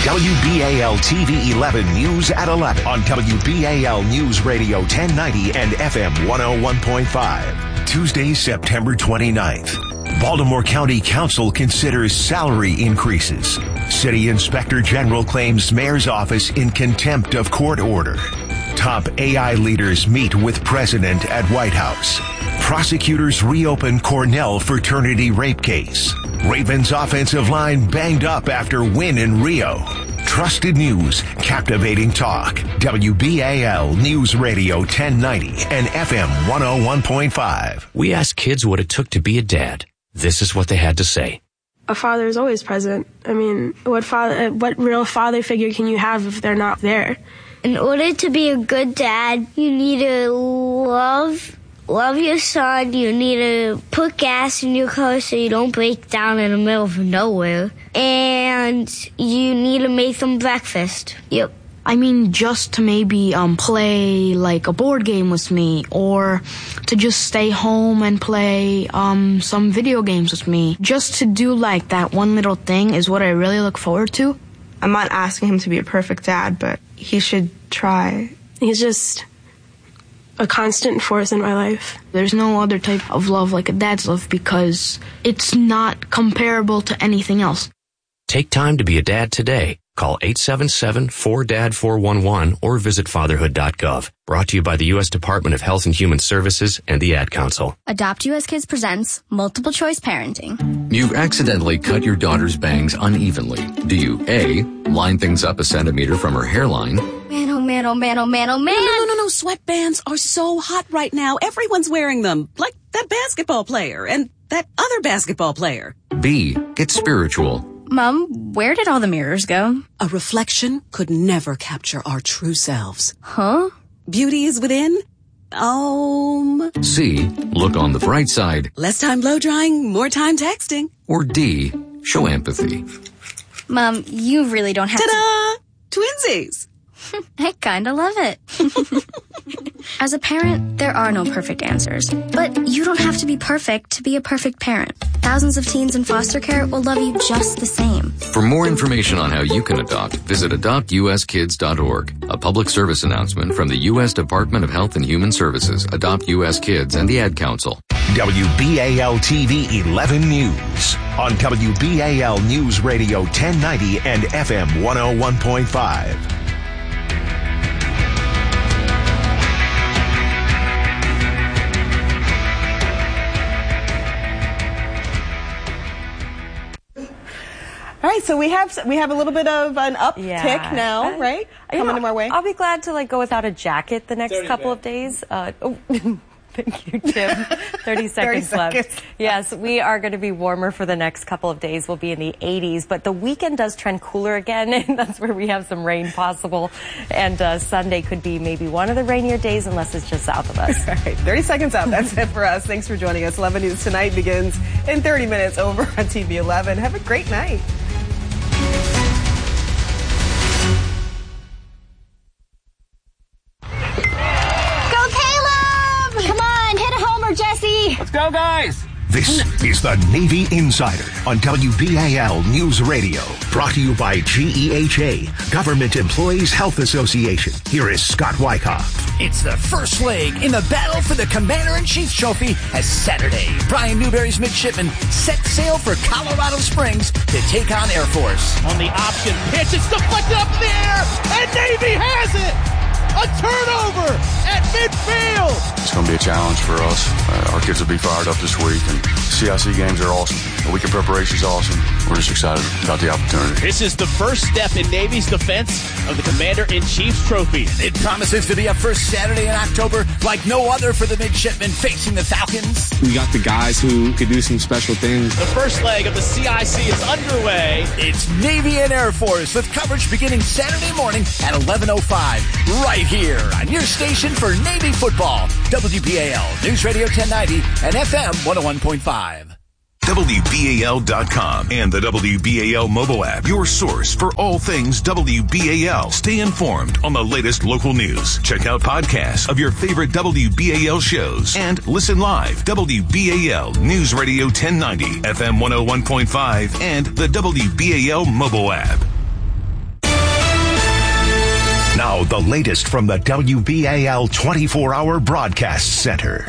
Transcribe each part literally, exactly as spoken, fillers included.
W B A L T V eleven News at eleven on W B A L News Radio ten ninety and F M one oh one point five. Tuesday, September twenty-ninth. Baltimore County Council considers salary increases. City Inspector General claims mayor's office in contempt of court order. Top A I leaders meet with president at White House. Prosecutors reopen Cornell fraternity rape case. Ravens offensive line banged up after win in Rio. Trusted news, captivating talk. W B A L News Radio ten ninety and F M one oh one point five. We asked kids what it took to be a dad. This is what they had to say. A father is always present. I mean, what father, what real father figure can you have if they're not there? In order to be a good dad, you need to love love your son. You need to put gas in your car so you don't break down in the middle of nowhere. And you need to make them breakfast. Yep. I mean, just to maybe um, play like a board game with me, or to just stay home and play um, some video games with me. Just to do like that one little thing is what I really look forward to. I'm not asking him to be a perfect dad, but he should try. He's just a constant force in my life. There's no other type of love like a dad's love because it's not comparable to anything else. Take time to be a dad today. Call eight seven seven, four D A D, four one one or visit fatherhood dot gov. Brought to you by the U S Department of Health and Human Services and the Ad Council. Adopt U S Kids presents Multiple Choice Parenting. You accidentally cut your daughter's bangs unevenly. Do you A, line things up a centimeter from her hairline? Man, oh man, oh man, oh man, oh man. No, no, no, no. Sweatbands are so hot right now. Everyone's wearing them. Like that basketball player and that other basketball player. B, get spiritual. Mom, where did all the mirrors go? A reflection could never capture our true selves. Huh? Beauty is within. Um. C, look on the bright side. Less time blow drying, more time texting. Or D, show empathy. Mom, you really don't have Ta-da! to... Twinsies! I kinda love it. As a parent, there are no perfect answers. But you don't have to be perfect to be a perfect parent. Thousands of teens in foster care will love you just the same. For more information on how you can adopt, visit adopt u s kids dot org. A public service announcement from the U S Department of Health and Human Services, Adopt U S Kids, and the Ad Council. W B A L T V eleven News on W B A L News Radio ten ninety and F M one oh one point five. All right, so we have we have a little bit of an uptick yeah. now, uh, right? You Coming know, our way. I'll be glad to like go without a jacket the next Dirty couple bit. of days. Uh, oh, thank you, Tim. thirty seconds thirty left. seconds. Yes, we are going to be warmer for the next couple of days. We'll be in the eighties, but the weekend does trend cooler again, and that's where we have some rain possible. And uh, Sunday could be maybe one of the rainier days, unless it's just south of us. All right, thirty seconds up. That's it for us. Thanks for joining us. eleven News Tonight begins in thirty minutes over on T V eleven. Have a great night. Jesse! Let's go, guys! This is the Navy Insider on W B A L News Radio. Brought to you by G E H A, Government Employees Health Association. Here is Scott Wyckoff. It's the first leg in the battle for the Commander-in-Chief Trophy as Saturday, Brian Newberry's midshipmen set sail for Colorado Springs to take on Air Force. On the option pitch, it's deflected up in the air, and Navy has it! A turnover at midfield. It's going to be a challenge for us. Uh, our kids will be fired up this week, and C I C games are awesome. The week of preparation is awesome. We're just excited about the opportunity. This is the first step in Navy's defense of the Commander-in-Chief's Trophy. It promises to be a first Saturday in October like no other for the midshipmen facing the Falcons. We got the guys who could do some special things. The first leg of the C I C is underway. It's Navy and Air Force with coverage beginning Saturday morning at eleven oh five, right here on your station for Navy football. W B A L News Radio ten ninety and F M one oh one point five. W B A L dot com and the W B A L mobile app, your source for all things W B A L. Stay informed on the latest local news. Check out podcasts of your favorite W B A L shows and listen live. W B A L News Radio ten ninety, F M one oh one point five, and the W B A L mobile app. Now, the latest from the W B A L twenty-four hour Broadcast Center.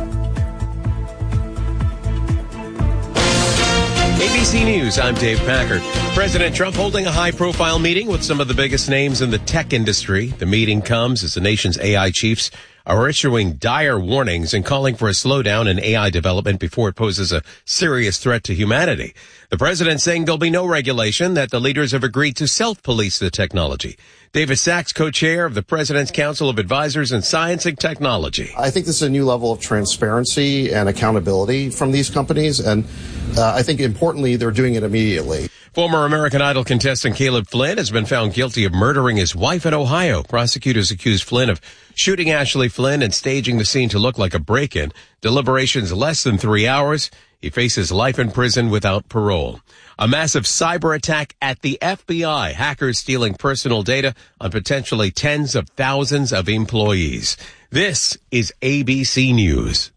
A B C News, I'm Dave Packard. President Trump holding a high-profile meeting with some of the biggest names in the tech industry. The meeting comes as the nation's A I chiefs are issuing dire warnings and calling for a slowdown in A I development before it poses a serious threat to humanity. The president saying there'll be no regulation, that the leaders have agreed to self-police the technology. David Sachs, co-chair of the President's Council of Advisors in Science and Technology. I think this is a new level of transparency and accountability from these companies, and uh, I think importantly, they're doing it immediately. Former American Idol contestant Caleb Flynn has been found guilty of murdering his wife in Ohio. Prosecutors accused Flynn of shooting Ashley Flynn and staging the scene to look like a break-in. Deliberations less than three hours. He faces life in prison without parole. A massive cyber attack at the F B I. Hackers stealing personal data on potentially tens of thousands of employees. This is A B C News.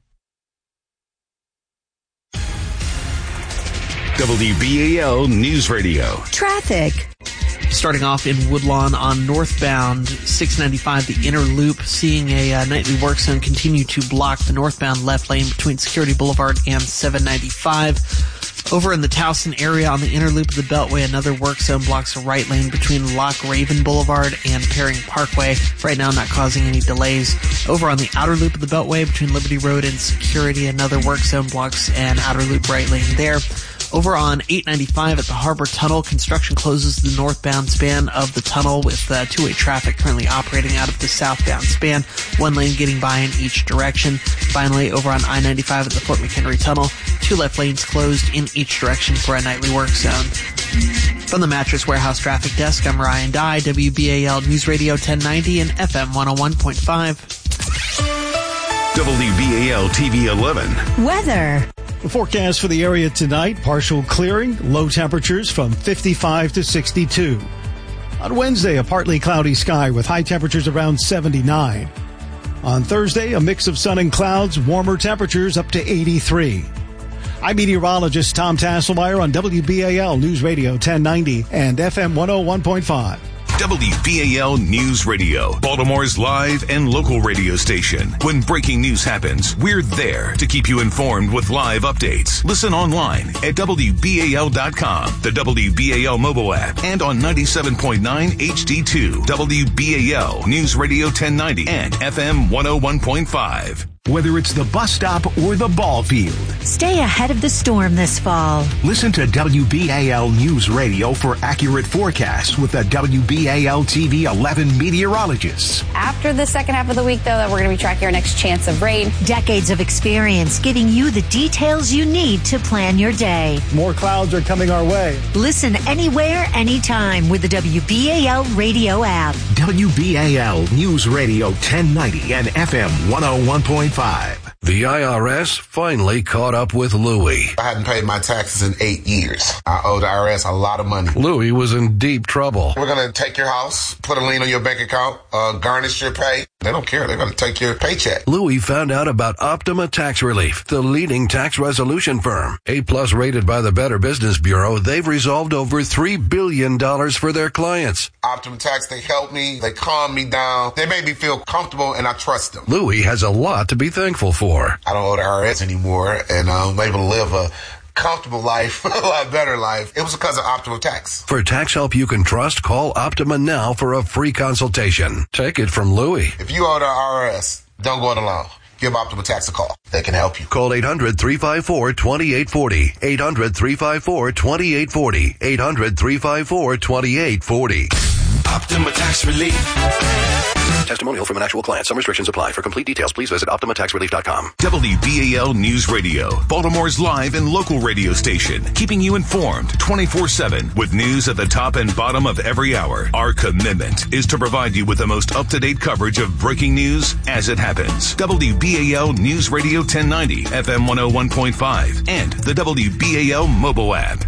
W B A L News Radio. Traffic. Starting off in Woodlawn on northbound six ninety-five, the inner loop, seeing a uh, nightly work zone continue to block the northbound left lane between Security Boulevard and seven ninety-five. Over in the Towson area on the inner loop of the Beltway, another work zone blocks the right lane between Loch Raven Boulevard and Paring Parkway. Right now, not causing any delays. Over on the outer loop of the Beltway between Liberty Road and Security, another work zone blocks an outer loop right lane there. Over on eight ninety-five at the Harbor Tunnel, construction closes the northbound span of the tunnel with uh, two-way traffic currently operating out of the southbound span, one lane getting by in each direction. Finally, over on I ninety-five at the Fort McHenry Tunnel, two left lanes closed in each direction for a nightly work zone. From the Mattress Warehouse Traffic Desk, I'm Ryan Dye, W B A L News Radio ten ninety and F M one oh one point five. W B A L T V eleven. Weather. The forecast for the area tonight, partial clearing, low temperatures from fifty-five to sixty-two. On Wednesday, a partly cloudy sky with high temperatures around seventy-nine. On Thursday, a mix of sun and clouds, warmer temperatures up to eighty-three. I'm meteorologist Tom Tasselmeyer on W B A L News Radio ten ninety and F M one oh one point five. W B A L News Radio, Baltimore's live and local radio station. When breaking news happens, we're there to keep you informed with live updates. Listen online at W B A L dot com, the W B A L mobile app, and on ninety-seven point nine H D two, W B A L News Radio ten ninety and F M one oh one point five. Whether it's the bus stop or the ball field, stay ahead of the storm this fall. Listen to W B A L News Radio for accurate forecasts with the W B A L T V eleven meteorologists. After the second half of the week, though, that we're going to be tracking our next chance of rain. Decades of experience giving you the details you need to plan your day. More clouds are coming our way. Listen anywhere, anytime with the W B A L radio app. W B A L News Radio ten ninety and F M one oh one point five. The I R S finally caught up with Louie. I hadn't paid my taxes in eight years. I owe the I R S a lot of money. Louie was in deep trouble. We're going to take your house, put a lien on your bank account, uh, garnish your pay. They don't care. They're going to take your paycheck. Louie found out about Optima Tax Relief, the leading tax resolution firm. A-plus rated by the Better Business Bureau, they've resolved over three billion dollars for their clients. Optima Tax, they help me. They calm me down. They make me feel comfortable, and I trust them. Louie has a lot to be thankful for. I don't owe the I R S anymore, and I'm able to live a comfortable life, a lot better life. It was because of Optima Tax. For tax help you can trust, call Optima now for a free consultation. Take it from Louie. If you owe the I R S, don't go it alone. Give Optima Tax a call. They can help you. Call eight hundred, three five four, two eight four zero. eight hundred, three five four, two eight four zero. eight hundred, three five four, two eight four zero. Optima Tax Relief. Testimonial from an actual client. Some restrictions apply. For complete details, please visit Optima Tax Relief dot com. W B A L News Radio, Baltimore's live and local radio station, keeping you informed twenty-four seven with news at the top and bottom of every hour. Our commitment is to provide you with the most up-to-date coverage of breaking news as it happens. W B A L News Radio ten ninety, F M one oh one point five, and the W B A L mobile app.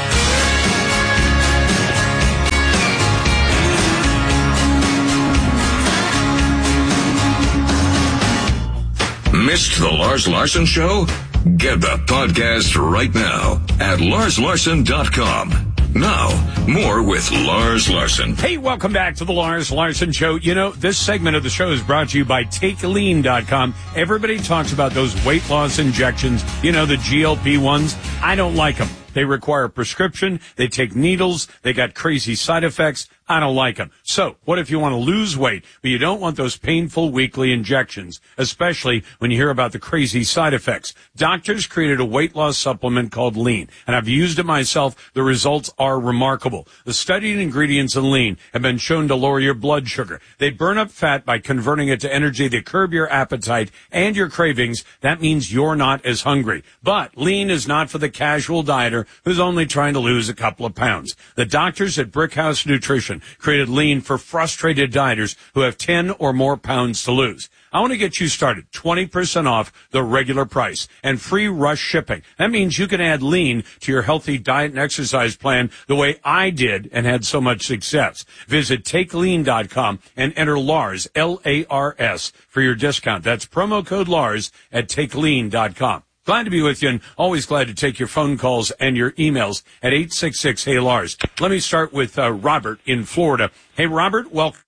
Missed the Lars Larson Show? Get the podcast right now at Lars Larson dot com. Now, more with Lars Larson. Hey, welcome back to the Lars Larson Show. You know, this segment of the show is brought to you by Take Lean dot com. Everybody talks about those weight loss injections, you know, the G L P ones. I don't like them. They require a prescription. They take needles. They got crazy side effects. I don't like them. So what if you want to lose weight, but you don't want those painful weekly injections, especially when you hear about the crazy side effects? Doctors created a weight loss supplement called Lean, and I've used it myself. The results are remarkable. The studied ingredients in Lean have been shown to lower your blood sugar. They burn up fat by converting it to energy. They curb your appetite and your cravings. That means you're not as hungry. But Lean is not for the casual dieter who's only trying to lose a couple of pounds. The doctors at Brickhouse Nutrition created Lean for frustrated dieters who have ten or more pounds to lose. I want to get you started. twenty percent off the regular price and free rush shipping. That means you can add Lean to your healthy diet and exercise plan the way I did and had so much success. Visit Take Lean dot com and enter Lars, L A R S, for your discount. That's promo code Lars at Take Lean dot com. Glad to be with you, and always glad to take your phone calls and your emails at eight six six, hey Lars. Let me start with uh, Robert in Florida. Hey, Robert, welcome.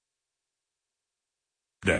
Yeah,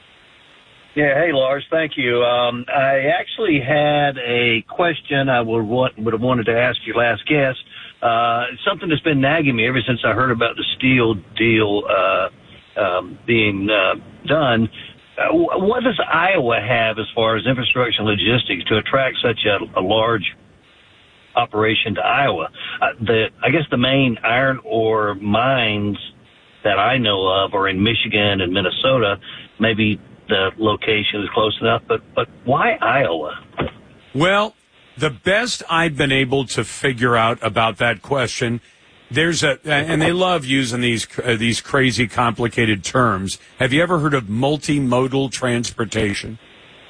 hey, Lars, thank you. Um, I actually had a question I would, want, would have wanted to ask your last guest. Uh, something that's been nagging me ever since I heard about the steel deal uh, um, being uh, done. Uh, what does Iowa have as far as infrastructure and logistics to attract such a, a large operation to Iowa? Uh, the, I guess the main iron ore mines that I know of are in Michigan and Minnesota. Maybe the location is close enough, but, but why Iowa? Well, the best I've been able to figure out about that question, there's a, and they love using these uh, these crazy, complicated terms. Have you ever heard of multimodal transportation?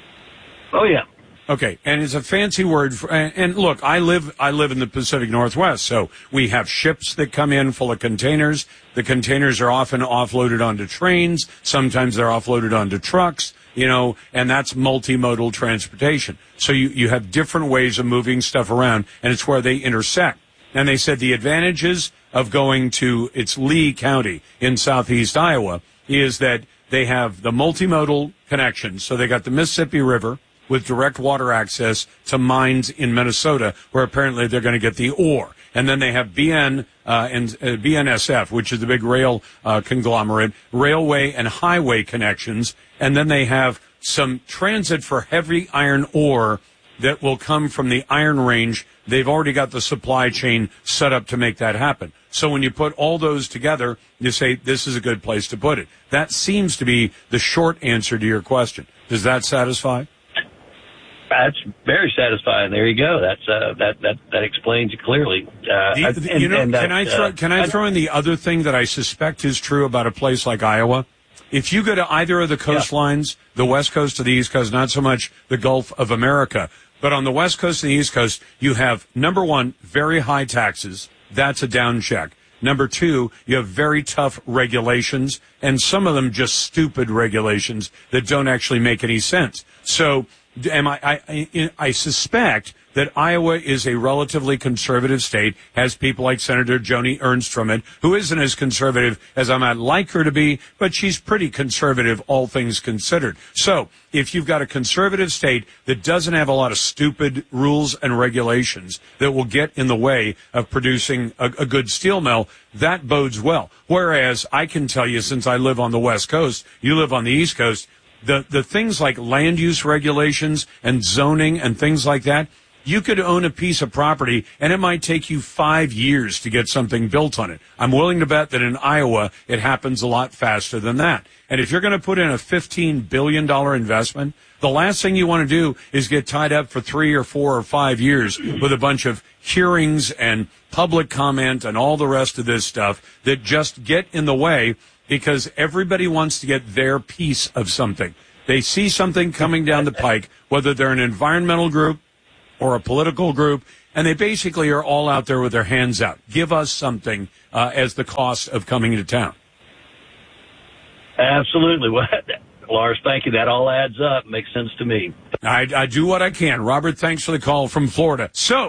Oh yeah. Okay, and it's a fancy word for, and, and look, I live I live in the Pacific Northwest, so we have ships that come in full of containers. The containers are often offloaded onto trains. Sometimes they're offloaded onto trucks, you know, and that's multimodal transportation. So you, you have different ways of moving stuff around, and it's where they intersect. And they said the advantages of going to, it's Lee County in southeast Iowa, is that they have the multimodal connections. So they got the Mississippi River with direct water access to mines in Minnesota, where apparently they're going to get the ore. And then they have B N uh, and uh, B N S F, which is the big rail uh, conglomerate, railway and highway connections. And then they have some transit for heavy iron ore that will come from the Iron Range. They've already got the supply chain set up to make that happen. So when you put all those together, you say this is a good place to put it. That seems to be the short answer to your question. Does that satisfy? That's very satisfying. There you go. That's uh, that that that explains it clearly. Uh, the, the, and, you know, and can I throw uh, can I throw in the other thing that I suspect is true about a place like Iowa? If you go to either of the coastlines, yeah. the West Coast or the East Coast, not so much the Gulf of America, but on the West Coast and the East Coast, you have, number one, very high taxes. That's a down check. Number two, you have very tough regulations, and some of them just stupid regulations that don't actually make any sense. So am I, I, I, I suspect that Iowa is a relatively conservative state, has people like Senator Joni Ernst from it, who isn't as conservative as I might like her to be, but she's pretty conservative, all things considered. So if you've got a conservative state that doesn't have a lot of stupid rules and regulations that will get in the way of producing a, a good steel mill, that bodes well. Whereas I can tell you, since I live on the West Coast, you live on the East Coast, the, the things like land use regulations and zoning and things like that, you could own a piece of property, and it might take you five years to get something built on it. I'm willing to bet that in Iowa, it happens a lot faster than that. And if you're going to put in a fifteen billion dollars investment, the last thing you want to do is get tied up for three or four or five years with a bunch of hearings and public comment and all the rest of this stuff that just get in the way because everybody wants to get their piece of something. They see something coming down the pike, whether they're an environmental group or a political group, and they basically are all out there with their hands out. Give us something uh, as the cost of coming to town. Absolutely. Well, Lars, thank you. That all adds up. Makes sense to me. I, I do what I can. Robert, thanks for the call from Florida. So,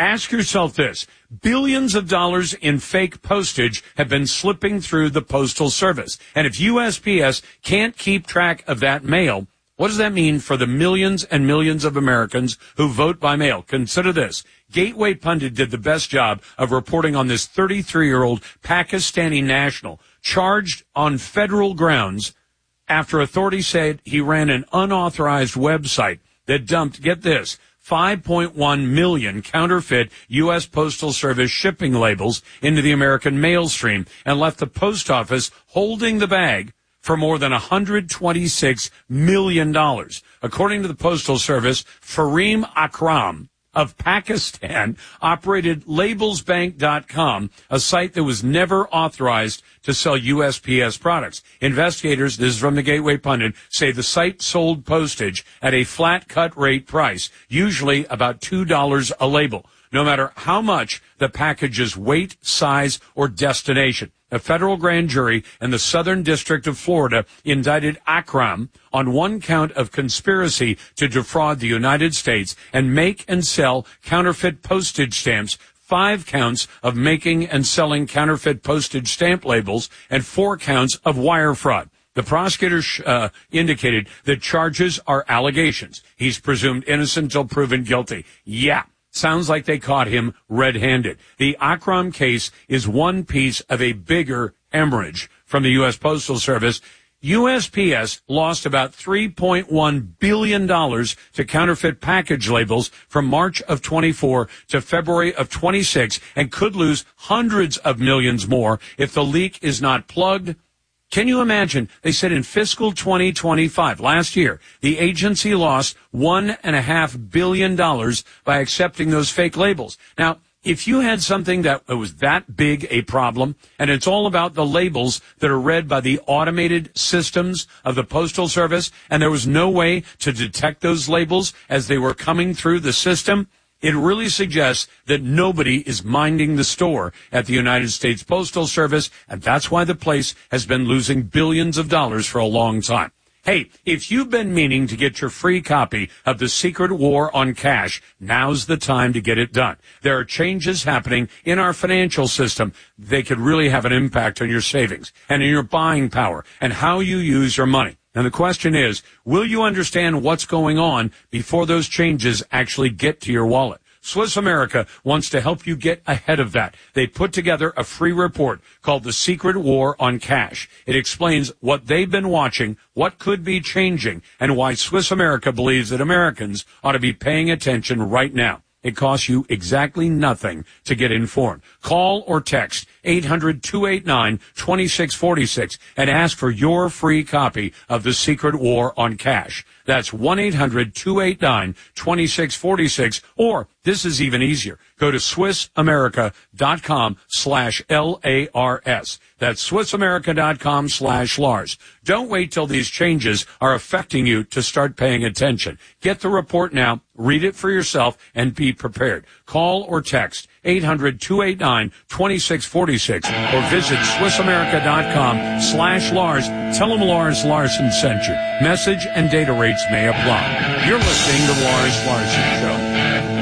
Ask yourself this. Billions of dollars in fake postage have been slipping through the Postal Service. And if U S P S can't keep track of that mail, what does that mean for the millions and millions of Americans who vote by mail? Consider this. Gateway Pundit did the best job of reporting on this thirty-three-year-old Pakistani national charged on federal grounds after authorities said he ran an unauthorized website that dumped, get this, five point one million counterfeit U S Postal Service shipping labels into the American mail stream and left the post office holding the bag for more than one hundred twenty-six million dollars. According to the Postal Service, Fareem Akram of Pakistan operated labels bank dot com, a site that was never authorized to sell U S P S products. Investigators, this is from the Gateway Pundit, say the site sold postage at a flat cut rate price, usually about two dollars a label, no matter how much the package's weight, size, or destination. A federal grand jury in the Southern District of Florida indicted Akram on one count of conspiracy to defraud the United States and make and sell counterfeit postage stamps, five counts of making and selling counterfeit postage stamp labels, and four counts of wire fraud. The prosecutors uh, indicated that charges are allegations. He's presumed innocent until proven guilty. Yeah. Sounds like they caught him red-handed. The Akram case is one piece of a bigger hemorrhage from the U S Postal Service. U S P S lost about three point one billion dollars to counterfeit package labels from March of twenty-four to February of twenty-six and could lose hundreds of millions more if the leak is not plugged. Can you imagine? They said in fiscal twenty twenty-five, last year, the agency lost one and a half billion dollars by accepting those fake labels. Now, if you had something that was that big a problem, and it's all about the labels that are read by the automated systems of the Postal Service, and there was no way to detect those labels as they were coming through the system, it really suggests that nobody is minding the store at the United States Postal Service, and that's why the place has been losing billions of dollars for a long time. Hey, if you've been meaning to get your free copy of The Secret War on Cash, now's the time to get it done. There are changes happening in our financial system. They could really have an impact on your savings and in your buying power and how you use your money. And the question is, will you understand what's going on before those changes actually get to your wallet? Swiss America wants to help you get ahead of that. They put together a free report called The Secret War on Cash. It explains what they've been watching, what could be changing, and why Swiss America believes that Americans ought to be paying attention right now. It costs you exactly nothing to get informed. Call or text eight hundred, two eight nine, two six four six and ask for your free copy of The Secret War on Cash. That's one eight hundred, two eight nine, two six four six, or this is even easier. Go to SwissAmerica.com slash L-A-R-S. That's SwissAmerica.com slash Lars. Don't wait till these changes are affecting you to start paying attention. Get the report now, read it for yourself, and be prepared. Call or text eight hundred, two eight nine, two six four six or visit SwissAmerica.com slash Lars. Tell them Lars Larson sent you. Message and data rates may apply. You're listening to Lars Larson Show.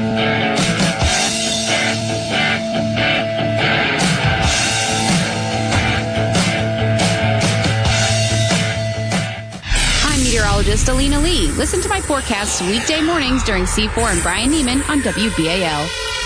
Meteorologist Alina Lee. Listen to my forecasts weekday mornings during C four and Brian Neiman on W B A L.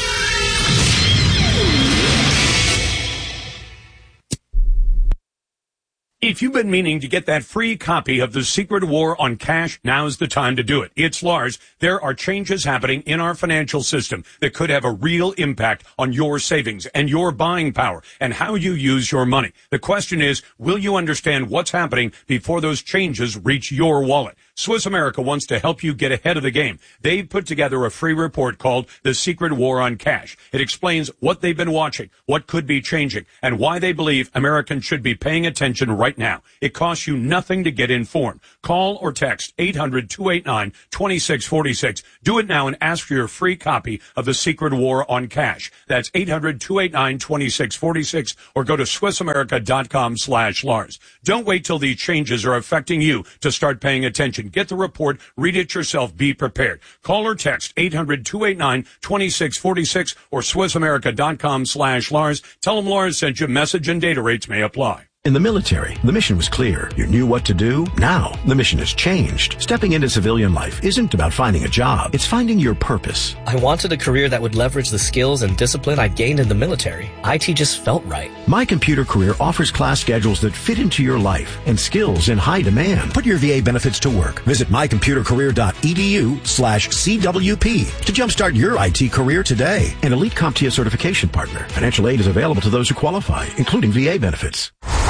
If you've been meaning to get that free copy of The Secret War on Cash, now's the time to do it. It's Lars. There are changes happening in our financial system that could have a real impact on your savings and your buying power and how you use your money. The question is, will you understand what's happening before those changes reach your wallet? Swiss America wants to help you get ahead of the game. They've put together a free report called The Secret War on Cash. It explains what they've been watching, what could be changing, and why they believe Americans should be paying attention right now. It costs you nothing to get informed. Call or text eight hundred, two eight nine, two six four six. Do it now and ask for your free copy of The Secret War on Cash. That's eight hundred, two eight nine, two six four six or go to SwissAmerica.com slash Lars. Don't wait till these changes are affecting you to start paying attention. question. Get the report. Read it yourself. Be prepared. Call or text eight hundred, two eight nine, two six four six or SwissAmerica.com slash Lars. Tell them Lars sent you. Message and data rates may apply. In the military, the mission was clear. You knew what to do. Now, the mission has changed. Stepping into civilian life isn't about finding a job. It's finding your purpose. I wanted a career that would leverage the skills and discipline I gained in the military. I T just felt right. My Computer Career offers class schedules that fit into your life and skills in high demand. Put your V A benefits to work. Visit mycomputercareer.edu slash CWP to jumpstart your I T career today. An Elite CompTIA certification partner. Financial aid is available to those who qualify, including V A benefits.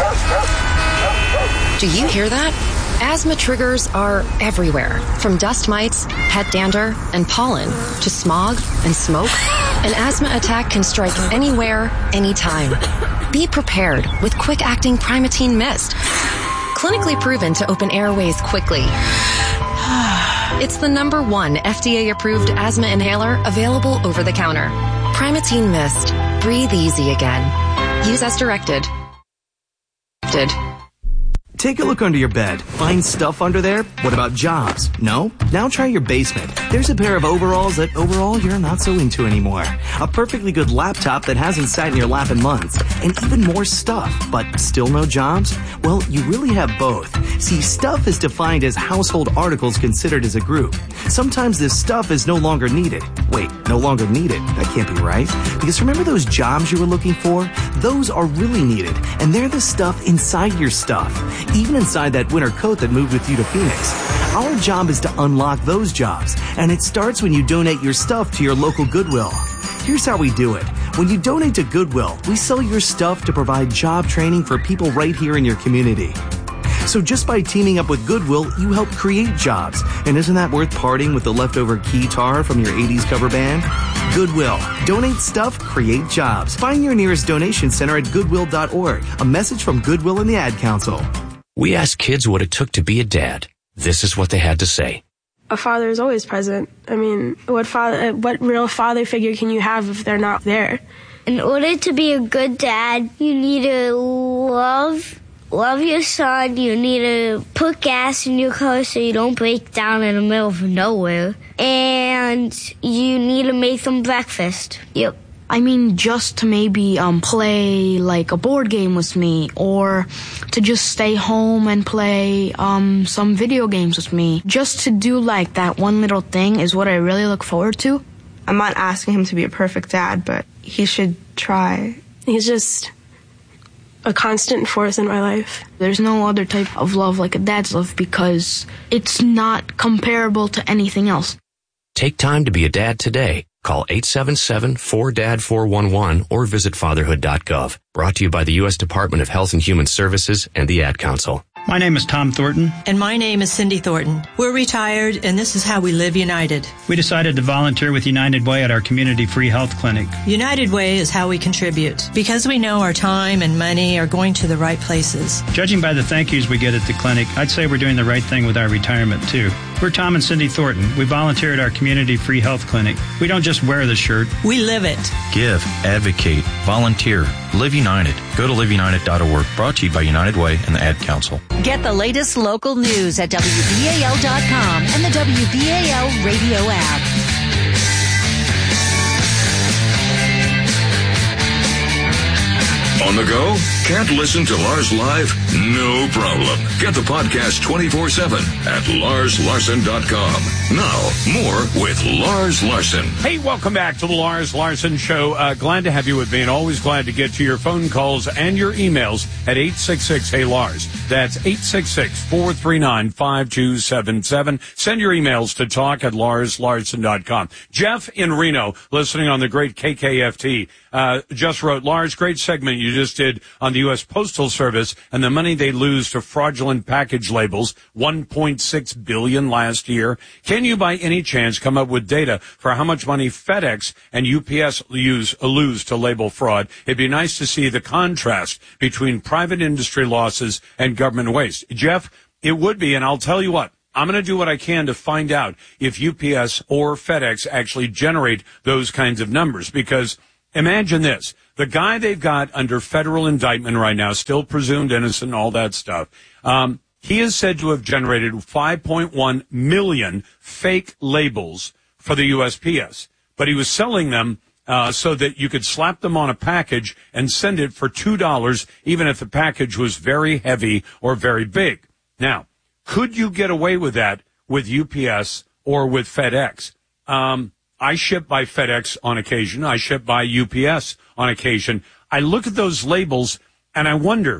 Do you hear that? Asthma triggers are everywhere, from dust mites, pet dander, and pollen, to smog and smoke. An asthma attack can strike anywhere, anytime. Be prepared with quick-acting Primatene Mist. Clinically proven to open airways quickly. It's the number one F D A-approved asthma inhaler available over the counter. Primatene Mist. Breathe easy again. Use as directed. Did. Take a look under your bed. Find stuff under there? What about jobs? No? Now try your basement. There's a pair of overalls that overall you're not so into anymore. A perfectly good laptop that hasn't sat in your lap in months. And even more stuff, but still no jobs? Well, you really have both. See, stuff is defined as household articles considered as a group. Sometimes this stuff is no longer needed. Wait, no longer needed? That can't be right. Because remember those jobs you were looking for? Those are really needed. And they're the stuff inside your stuff. Even inside that winter coat that moved with you to Phoenix. Our job is to unlock those jobs, and it starts when you donate your stuff to your local Goodwill. Here's how we do it. When you donate to Goodwill, we sell your stuff to provide job training for people right here in your community. So just by teaming up with Goodwill, you help create jobs. And isn't that worth parting with the leftover keytar from your eighties cover band? Goodwill. Donate stuff, create jobs. Find your nearest donation center at goodwill dot org. A message from Goodwill and the Ad Council. We asked kids what it took to be a dad. This is what they had to say. A father is always present. I mean, what father, what real father figure can you have if they're not there? In order to be a good dad, you need to love, love your son. You need to put gas in your car so you don't break down in the middle of nowhere. And you need to make them breakfast. Yep. I mean, just to maybe um, play like a board game with me, or to just stay home and play um, some video games with me. Just to do like that one little thing is what I really look forward to. I'm not asking him to be a perfect dad, but he should try. He's just a constant force in my life. There's no other type of love like a dad's love because it's not comparable to anything else. Take time to be a dad today. Call eight seven seven, four D A D, four one one or visit fatherhood dot gov. Brought to you by the U S Department of Health and Human Services and the Ad Council. My name is Tom Thornton. And my name is Cindy Thornton. We're retired, and this is how we live united. We decided to volunteer with United Way at our community free health clinic. United Way is how we contribute, because we know our time and money are going to the right places. Judging by the thank yous we get at the clinic, I'd say we're doing the right thing with our retirement, too. We're Tom and Cindy Thornton. We volunteer at our community free health clinic. We don't just wear the shirt. We live it. Give, advocate, volunteer, live united. Go to live united dot org. Brought to you by United Way and the Ad Council. Get the latest local news at W B A L dot com and the W B A L radio app. On the go? Can't listen to Lars live? No problem. Get the podcast twenty-four seven at lars larson dot com. Now, more with Lars Larson. Hey, welcome back to the Lars Larson Show. Uh, glad to have you with me, and always glad to get to your phone calls and your emails at eight six six, hey Lars. That's eight six six, four three nine, five two seven seven. Send your emails to talk at lars larson dot com. Jeff in Reno, listening on the great K K F T, uh, just wrote, Lars, great segment you just did on the U S Postal Service and the money they lose to fraudulent package labels, one point six billion dollars last year. Can you by any chance come up with data for how much money FedEx and U P S use, lose to label fraud? It'd be nice to see the contrast between private industry losses and government waste. Jeff, it would be, and I'll tell you what, I'm going to do what I can to find out if U P S or FedEx actually generate those kinds of numbers, because imagine this. The guy they've got under federal indictment right now, still presumed innocent, all that stuff, um, He is said to have generated five point one million fake labels for the U S P S, but he was selling them uh, so that you could slap them on a package and send it for two dollars, even if the package was very heavy or very big. Now, could you get away with that with U P S or with FedEx? Um, I ship by FedEx on occasion. I ship by U P S on occasion. I look at those labels and I wonder,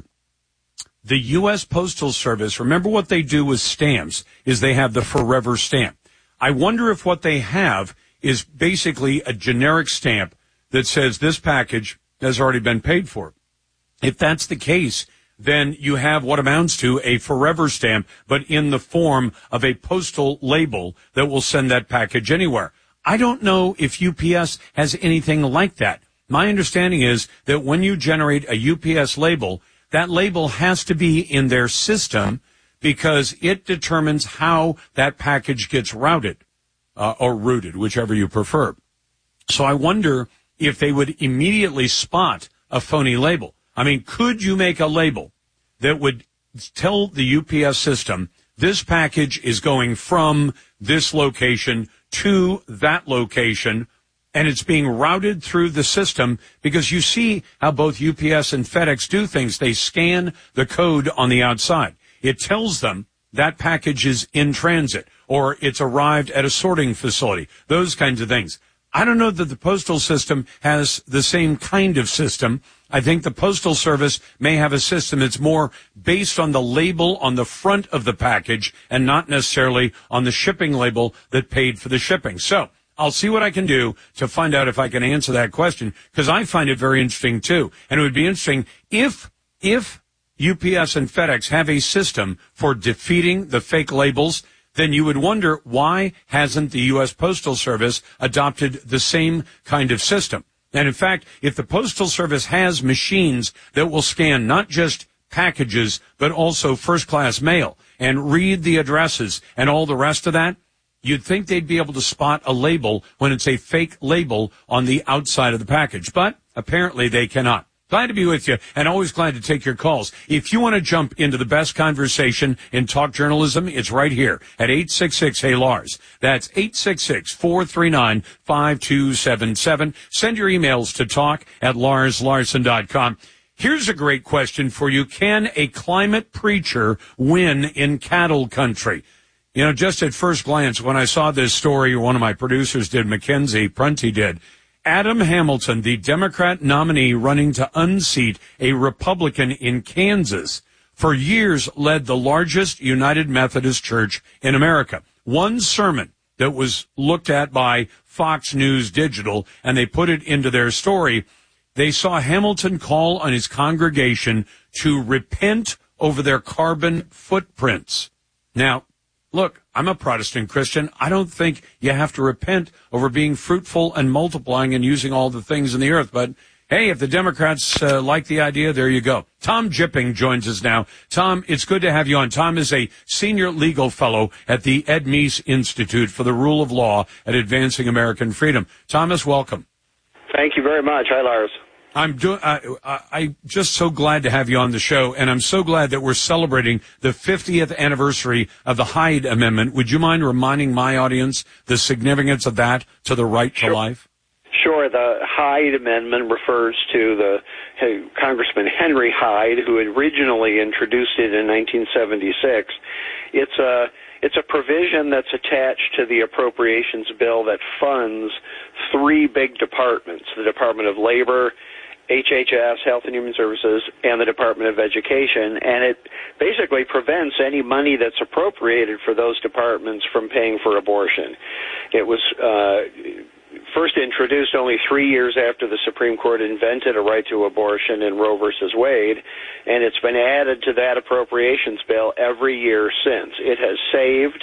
the U S Postal Service, remember what they do with stamps is they have the forever stamp. I wonder if what they have is basically a generic stamp that says this package has already been paid for. If that's the case, then you have what amounts to a forever stamp, but in the form of a postal label that will send that package anywhere. I don't know if U P S has anything like that. My understanding is that when you generate a U P S label, that label has to be in their system because it determines how that package gets routed. Uh, or routed, whichever you prefer. So I wonder if they would immediately spot a phony label. I mean, could you make a label that would tell the U P S system, this package is going from this location to that location, and it's being routed through the system? Because you see how both U P S and FedEx do things. They scan the code on the outside. It tells them that package is in transit, or it's arrived at a sorting facility, those kinds of things. I don't know that the postal system has the same kind of system. I think the Postal Service may have a system that's more based on the label on the front of the package and not necessarily on the shipping label that paid for the shipping. So I'll see what I can do to find out if I can answer that question, because I find it very interesting too. And it would be interesting if, if U P S and FedEx have a system for defeating the fake labels, then you would wonder, why hasn't the U S Postal Service adopted the same kind of system? And in fact, if the Postal Service has machines that will scan not just packages, but also first-class mail and read the addresses and all the rest of that, you'd think they'd be able to spot a label when it's a fake label on the outside of the package. But apparently they cannot. Glad to be with you, and always glad to take your calls. If you want to jump into the best conversation in talk journalism, it's right here at eight six six, hey Lars. That's eight six six, four three nine, five two seven seven. Send your emails to talk at lars larson dot com. Here's a great question for you. Can a climate preacher win in cattle country? You know, just at first glance, when I saw this story, one of my producers did, Mackenzie Prunty did, Adam Hamilton, the Democrat nominee running to unseat a Republican in Kansas, for years led the largest United Methodist Church in America. One sermon that was looked at by Fox News Digital, and they put it into their story, they saw Hamilton call on his congregation to repent over their carbon footprints. Now, look, I'm a Protestant Christian. I don't think you have to repent over being fruitful and multiplying and using all the things in the earth. But, hey, if the Democrats uh, like the idea, there you go. Tom Jipping joins us now. Tom, it's good to have you on. Tom is a senior legal fellow at the Ed Meese Institute for the Rule of Law at Advancing American Freedom. Thomas, welcome. Thank you very much. Hi, Lars. I'm doing. I, I'm just so glad to have you on the show, and I'm so glad that we're celebrating the fiftieth anniversary of the Hyde Amendment. Would you mind reminding my audience the significance of that to the right sure. to life? Sure. The Hyde Amendment refers to the uh, Congressman Henry Hyde, who originally introduced it in nineteen seventy-six. It's a It's a provision that's attached to the appropriations bill that funds three big departments: the Department of Labor, H H S, Health and Human Services, and the Department of Education, and it basically prevents any money that's appropriated for those departments from paying for abortion. It was uh, first introduced only three years after the Supreme Court invented a right to abortion in Roe versus Wade, and it's been added to that appropriations bill every year since. It has saved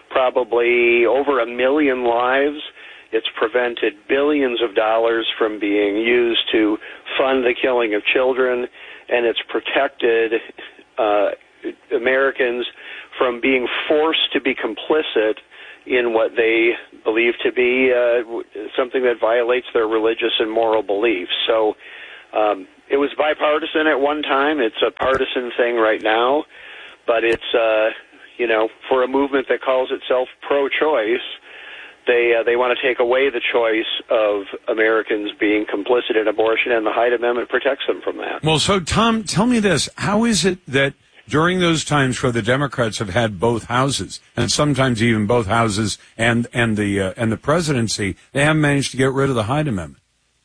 probably over a million lives. It's prevented billions of dollars from being used to fund the killing of children, and it's protected uh, Americans from being forced to be complicit in what they believe to be uh, something that violates their religious and moral beliefs. So um, it was bipartisan at one time. It's a partisan thing right now. but it's, uh, you know, for a movement that calls itself pro-choice, they uh, they want to take away the choice of Americans being complicit in abortion, and the Hyde Amendment protects them from that. Well, so, Tom, tell me this. How is it that during those times where the Democrats have had both houses, and sometimes even both houses and, and, the, uh, and the presidency, they haven't managed to get rid of the Hyde Amendment?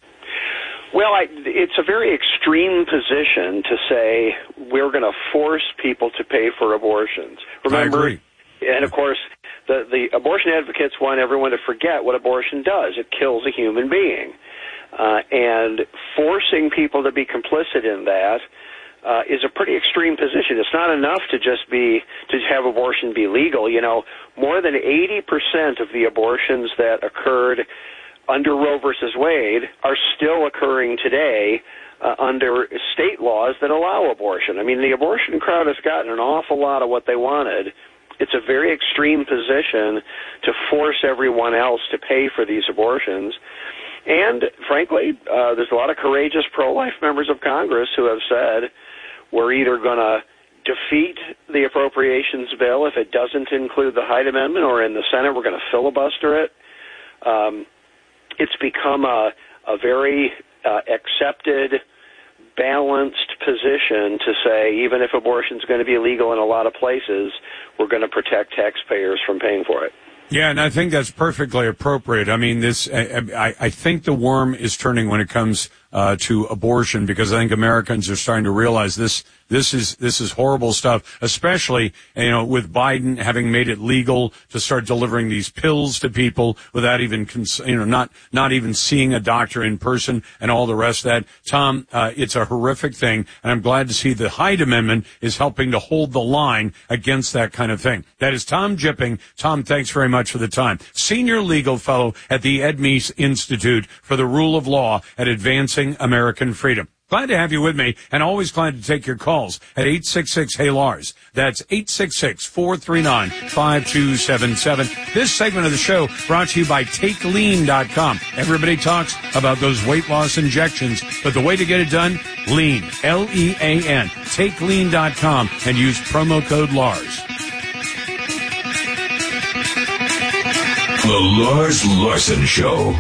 Well, I, it's a very extreme position to say we're going to force people to pay for abortions. Remember, I agree. And, of course, the, the abortion advocates want everyone to forget what abortion does. It kills a human being. Uh, and forcing people to be complicit in that uh, is a pretty extreme position. It's not enough to just be to have abortion be legal. You know, more than eighty percent of the abortions that occurred under Roe versus Wade are still occurring today uh, under state laws that allow abortion. I mean, the abortion crowd has gotten an awful lot of what they wanted. It's a very extreme position to force everyone else to pay for these abortions. And, frankly, uh, there's a lot of courageous pro-life members of Congress who have said we're either going to defeat the appropriations bill if it doesn't include the Hyde Amendment, or in the Senate we're going to filibuster it. Um, it's become a, a very uh, accepted, balanced position to say even if abortion is going to be illegal in a lot of places, we're going to protect taxpayers from paying for it. Yeah, and I think that's perfectly appropriate. I mean, this, I, I think the worm is turning when it comes uh, to abortion, because I think Americans are starting to realize this, this is, this is horrible stuff, especially, you know, with Biden having made it legal to start delivering these pills to people without even, cons- you know, not, not even seeing a doctor in person and all the rest of that. Tom, uh, it's a horrific thing, and I'm glad to see the Hyde Amendment is helping to hold the line against that kind of thing. That is Tom Jipping. Tom, thanks very much for the time. Senior legal fellow at the Ed Meese Institute for the Rule of Law at Advancing American Freedom. Glad to have you with me, and always glad to take your calls at eight six six, Hey Lars. That's eight six six, four three nine, five two seven seven. This segment of the show brought to you by Take Lean dot com. Everybody talks about those weight loss injections, but the way to get it done, Lean, L E A N, Take Lean dot com, and use promo code Lars. The Lars Larson Show.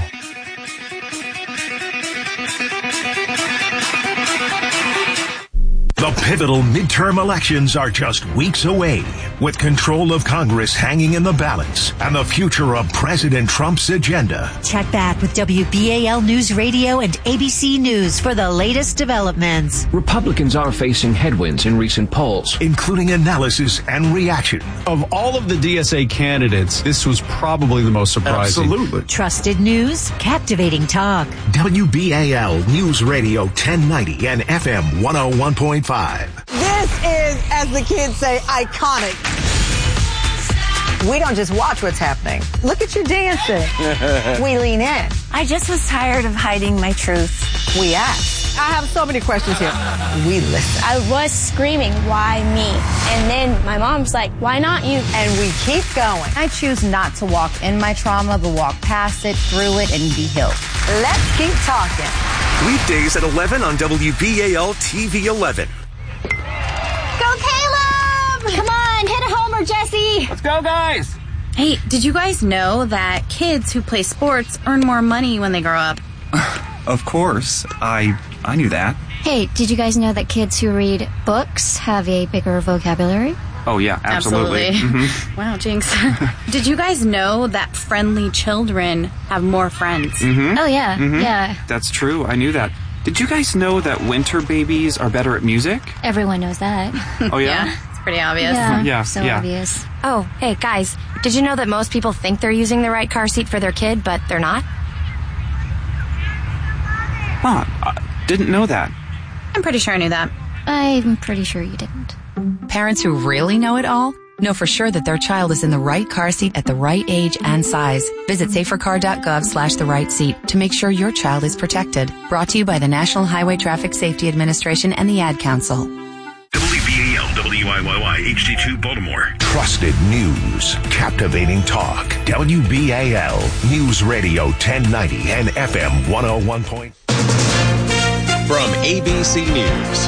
The pivotal midterm elections are just weeks away, with control of Congress hanging in the balance and the future of President Trump's agenda. Check back with W B A L News Radio and A B C News for the latest developments. Republicans are facing headwinds in recent polls, including analysis and reaction. Of all of the D S A candidates, this was probably the most surprising. Absolutely. Trusted news, captivating talk. W B A L News Radio ten ninety and F M one oh one point five. This is, as the kids say, iconic. We don't just watch what's happening. Look at you dancing. We lean in. I just was tired of hiding my truth. We ask. I have so many questions here. We listen. I was screaming, why me? And then my mom's like, why not you? And we keep going. I choose not to walk in my trauma, but walk past it, through it, and be healed. Let's keep talking. Weekdays at eleven on W B A L T V eleven. Go Caleb! Come on, hit a homer, Jesse! Let's go, guys! Hey, did you guys know that kids who play sports earn more money when they grow up? Of course. I I knew that. Hey, did you guys know that kids who read books have a bigger vocabulary? Oh, yeah, absolutely. Absolutely. Mm-hmm. Wow, Jinx. Did you guys know that friendly children have more friends? Mm-hmm. Oh, yeah, mm-hmm. yeah. That's true. I knew that. Did you guys know that winter babies are better at music? Everyone knows that. Oh, yeah? Yeah, it's pretty obvious. Yeah, yeah so yeah. obvious. Oh, hey, guys, did you know that most people think they're using the right car seat for their kid, but they're not? Huh, I didn't know that. I'm pretty sure I knew that. I'm pretty sure you didn't. Parents who really know it all know for sure that their child is in the right car seat at the right age and size. Visit safercar.gov slash the right seat to make sure your child is protected. Brought to you by the National Highway Traffic Safety Administration and the Ad Council. W B A L W I Y Y H D two Baltimore. Trusted news. Captivating talk. W B A L News Radio ten ninety and F M one oh one. From A B C News,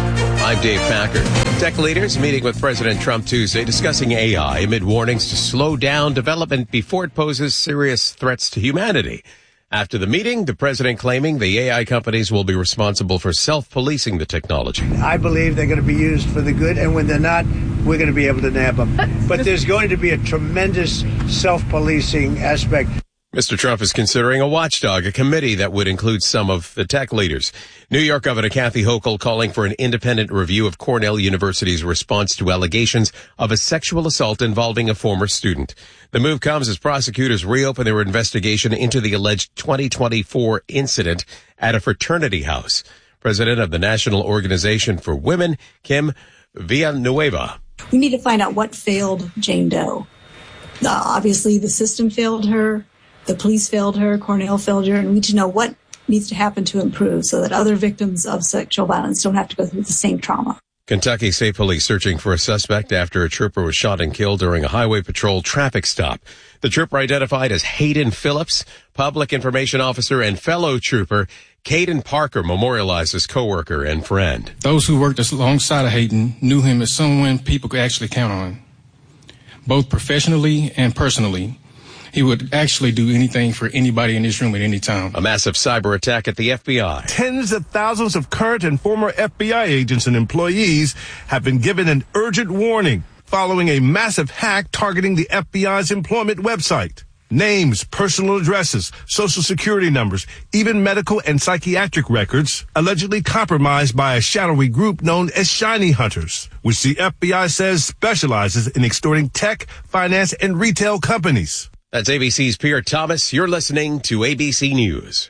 I'm Dave Packer. Tech leaders meeting with President Trump Tuesday discussing A I amid warnings to slow down development before it poses serious threats to humanity. After the meeting, the president claiming the A I companies will be responsible for self-policing the technology. I believe they're going to be used for the good, and when they're not, we're going to be able to nab them. But there's going to be a tremendous self-policing aspect. Mister Trump is considering a watchdog, a committee that would include some of the tech leaders. New York Governor Kathy Hochul calling for an independent review of Cornell University's response to allegations of a sexual assault involving a former student. The move comes as prosecutors reopen their investigation into the alleged twenty twenty-four incident at a fraternity house. President of the National Organization for Women, Kim Villanueva. We need to find out what failed Jane Doe. Uh, obviously, the system failed her. The police failed her, Cornell failed her, and we need to know what needs to happen to improve so that other victims of sexual violence don't have to go through the same trauma. Kentucky State Police searching for a suspect after a trooper was shot and killed during a highway patrol traffic stop. The trooper identified as Hayden Phillips, public information officer and fellow trooper Caden Parker memorialized his coworker and friend. Those who worked alongside of Hayden knew him as someone people could actually count on, both professionally and personally. He would actually do anything for anybody in this room at any time. A massive cyber attack at the F B I. Tens of thousands of current and former F B I agents and employees have been given an urgent warning following a massive hack targeting the F B I's employment website. Names, personal addresses, social security numbers, even medical and psychiatric records allegedly compromised by a shadowy group known as Shiny Hunters, which the F B I says specializes in extorting tech, finance, and retail companies. That's A B C's Pierre Thomas. You're listening to A B C News.